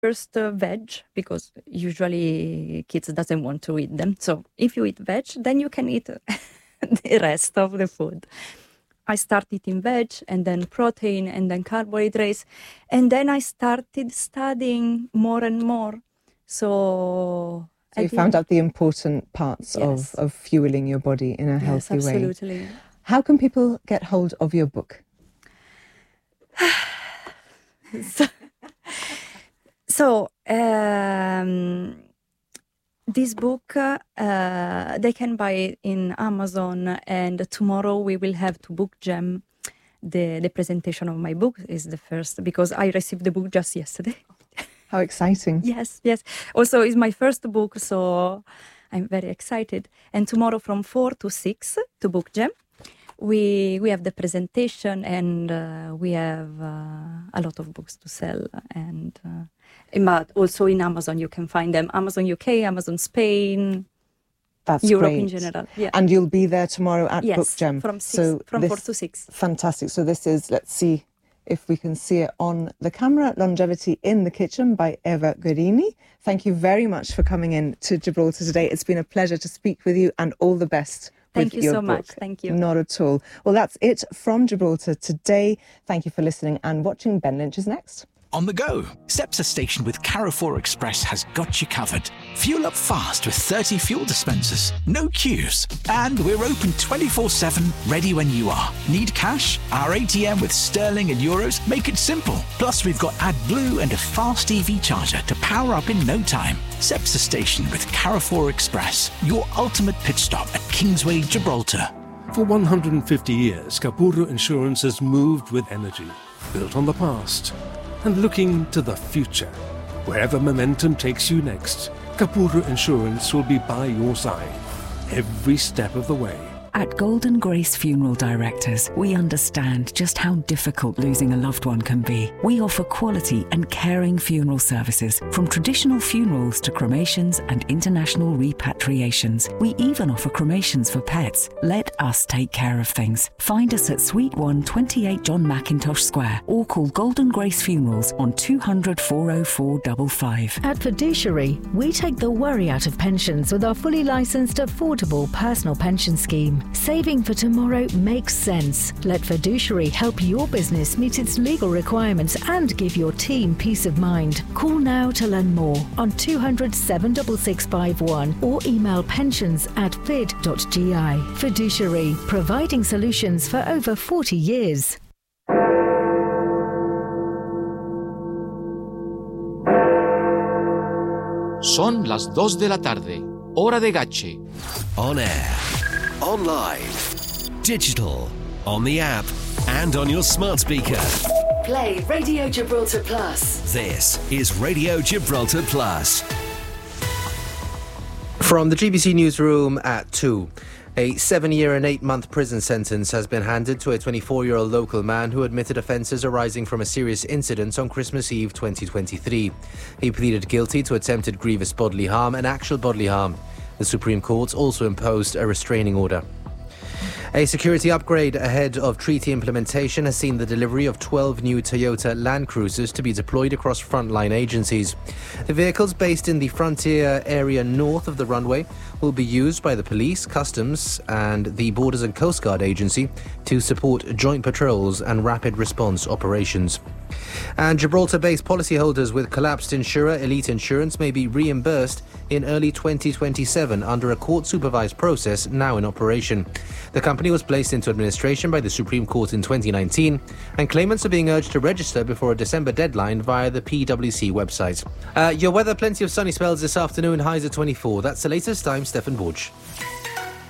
first veg, because usually kids doesn't want to eat them. So if you eat veg, then you can eat the rest of the food. I started eating veg, and then protein, and then carbohydrates. And then I started studying more and more. So you found out the important parts Yes. of fueling your body in a healthy way. Absolutely. How can people get hold of your book? So this book, they can buy it in Amazon, and tomorrow we will have to Book Jam. The presentation of my book is the first, because I received the book just yesterday. How exciting. Yes. Also, it's my first book, so I'm very excited. And tomorrow from 4 to 6 to Book Jam, we have the presentation, and we have a lot of books to sell. And but also in Amazon you can find them. Amazon UK, Amazon Spain, That's Europe great. in general. Yeah. And you'll be there tomorrow at Yes, Book Jam. from 4 to 6. Fantastic. So this is, let's see if we can see it on the camera, Longevity in the Kitchen by Eva Guerini. Thank you very much for coming in to Gibraltar today. It's been a pleasure to speak with you, and all the best. Thank you your so book. much. Thank you. Not at all. Well, that's it from Gibraltar today. Thank you for listening and watching. Ben Lynch is next. On the go, SEPSA Station with Carrefour Express has got you covered. Fuel up fast with 30 fuel dispensers, no queues. And we're open 24/7, ready when you are. Need cash? Our ATM with sterling and euros make it simple. Plus, we've got AdBlue and a fast EV charger to power up in no time. SEPSA Station with Carrefour Express, your ultimate pit stop at Kingsway, Gibraltar. For 150 years, Capurro Insurance has moved with energy, built on the past, and looking to the future. Wherever momentum takes you next, Capurro Insurance will be by your side every step of the way. At Golden Grace Funeral Directors, we understand just how difficult losing a loved one can be. We offer quality and caring funeral services, from traditional funerals to cremations and international repatriations. We even offer cremations for pets. Let us take care of things. Find us at Suite 1, 28 John Mackintosh Square, or call Golden Grace Funerals on 200 404 55. At Fiduciary, we take the worry out of pensions with our fully licensed, affordable personal pension scheme. Saving for tomorrow makes sense. Let Fiduciary help your business meet its legal requirements and give your team peace of mind. Call now to learn more on 200 76651 or email pensions@fid.gi. Fiduciary, providing solutions for over 40 years. Son las 2 de la tarde, hora de Gache. On air, online, digital, on the app, and on your smart speaker. Play Radio Gibraltar Plus. This is Radio Gibraltar Plus. From the GBC Newsroom at 2. A 7-year and 8-month prison sentence has been handed to a 24-year-old local man who admitted offences arising from a serious incident on Christmas Eve 2023. He pleaded guilty to attempted grievous bodily harm and actual bodily harm. The Supreme Court also imposed a restraining order. A security upgrade ahead of treaty implementation has seen the delivery of 12 new Toyota Land Cruisers to be deployed across frontline agencies. The vehicles, based in the frontier area north of the runway, will be used by the police, customs and the Borders and Coast Guard Agency to support joint patrols and rapid response operations. And Gibraltar-based policyholders with collapsed insurer Elite Insurance may be reimbursed in early 2027 under a court-supervised process now in operation. The company was placed into administration by the Supreme Court in 2019, and claimants are being urged to register before a December deadline via the PwC website. Your weather, plenty of sunny spells this afternoon, highs at 24. That's the latest. I'm Stefan Borch.